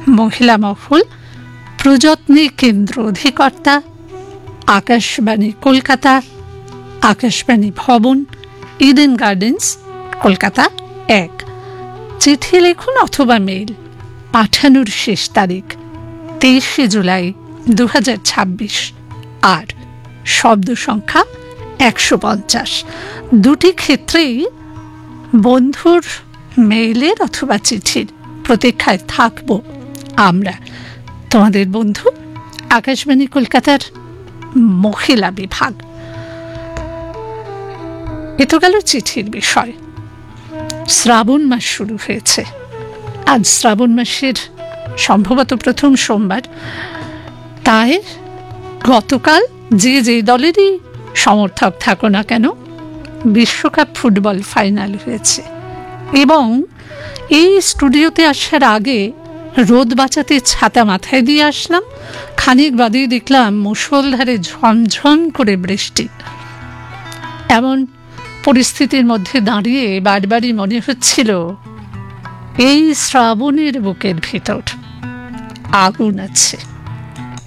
মহিলা মহল, প্রযত্নী কেন্দ্র অধিকর্তা, আকাশবাণী কলকাতা, আকাশবাণী ভবন, ইডেন গার্ডেন্স, কলকাতা 1। চিঠি লিখুন অথবা মেইল। পাঠানোর শেষ তারিখ 23 জুলাই 2026। আর শব্দ সংখ্যা 150। দুটি ক্ষেত্রেই বন্ধুর মেইলের অথবা চিঠির প্রতীক্ষায় থাকব আমরা, তোমাদের বন্ধু, আকাশবাণী কলকাতার মহিলা বিভাগ। এ তো গেল চিঠির বিষয়। শ্রাবণ মাস শুরু হয়েছে। আজ শ্রাবণ মাসের সম্ভবত প্রথম সোমবার। তাই গতকাল যে দলেরই সমর্থক থাকো না কেন, বিশ্বকাপ ফুটবল ফাইনাল হয়েছে। এবং এই স্টুডিওতে আসার আগে রোদ বাঁচাতে ছাতা মাথায় দিয়ে আসলাম। খানিক বাদেই দেখলাম মুষলধারে ঝমঝম করে বৃষ্টি। এমন পরিস্থিতির মধ্যে দাঁড়িয়ে বারবারই মনে হচ্ছিল এই শ্রাবণের বুকের ভিতর আগুন আছে।